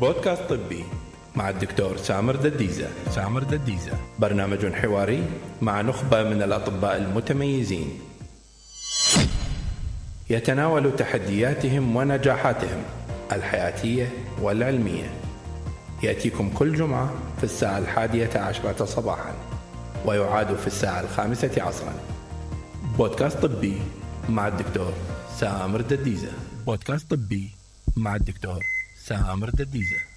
بودكاست طبي مع الدكتور سامر دديزة. برنامج حواري مع نخبة من الأطباء المتميزين يتناول تحدياتهم ونجاحاتهم الحياتية والعلمية. يأتيكم كل جمعة في الساعة 11 صباحا ويعاد في الساعة 5 عصرا. بودكاست طبي مع الدكتور سامر دديزة.